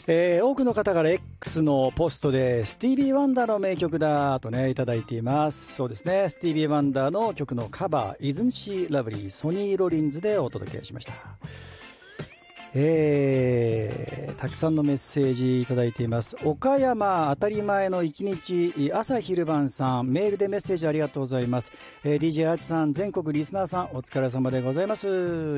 多くの方から X のポストでスティービー・ワンダーの名曲だとねいただいています。そうですね、スティービー・ワンダーの曲のカバー Isn't She Lovely ソニー・ロリンズでお届けしました。たくさんのメッセージいただいています。岡山当たり前の一日朝昼晩さん、メールでメッセージありがとうございます。DJ アーチさん、全国リスナーさんお疲れ様でございます。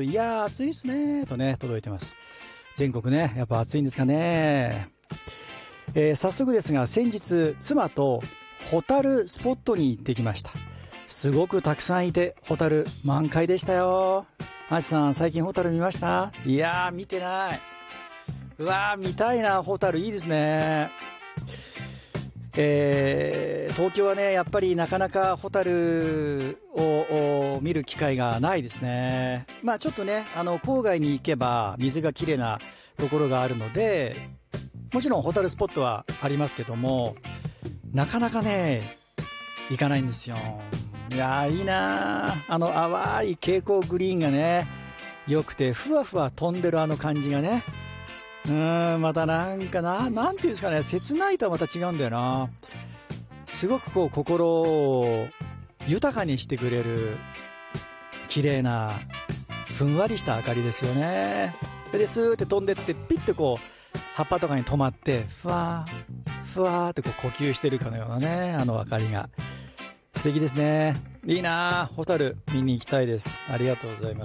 いやー暑いですねとね届いてます。全国ねやっぱ暑いんですかね。早速ですが、先日妻とホタルスポットに行ってきました。すごくたくさんいてホタル満開でしたよ。あちさん、最近ホタル見ました？いやー見てない。うわー見たいな、ホタルいいですね。東京はねやっぱりなかなかホタルを見る機会がないですね。まあちょっとね郊外に行けば水がきれいなところがあるので、もちろんホタルスポットはありますけども、なかなかね行かないんですよ。いやーいいなー、淡い蛍光グリーンがねよくて、ふわふわ飛んでる感じがね、またなんかなんていうんですかね、切ないとはまた違うんだよな。すごくこう心を豊かにしてくれる綺麗なふんわりした明かりですよね。でスーって飛んでってピッてこう葉っぱとかに止まってふわーふわーってこう呼吸してるかのようなね明かりが素敵ですね。いいなホタル見に行きたいです。ありがとうございます。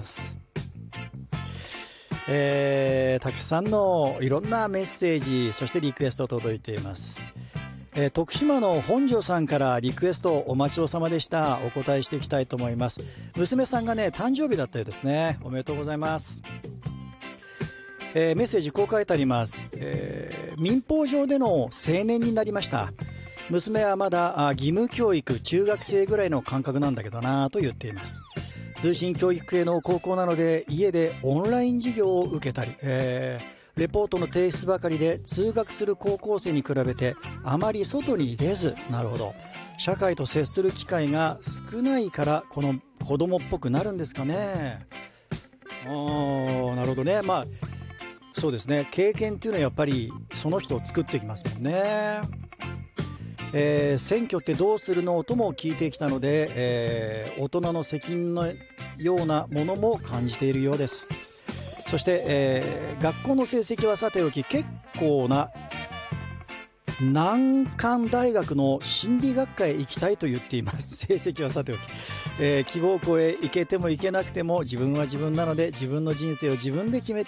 たくさんのいろんなメッセージ、そしてリクエスト届いています。徳島の本庄さんからリクエストお待ちどおさまでした。お答えしていきたいと思います。娘さんがね誕生日だったようですね。おめでとうございます。メッセージこう書いてあります。民法上での成年になりました。娘はまだ義務教育中学生ぐらいの感覚なんだけどなと言っています。通信教育系の高校なので家でオンライン授業を受けたり、レポートの提出ばかりで通学する高校生に比べてあまり外に出ず、なるほど、社会と接する機会が少ないからこの子供っぽくなるんですかね。なるほどね。まあそうですね、経験っていうのはやっぱりその人を作っていきますもんね。選挙ってどうするのとも聞いてきたので、大人の責任のようなものも感じているようです。そして、学校の成績はさておき、結構な難関大学の心理学科へ行きたいと言っています。成績はさておき、希望校へ行けても行けなくても自分は自分なので自分の人生を自分で決め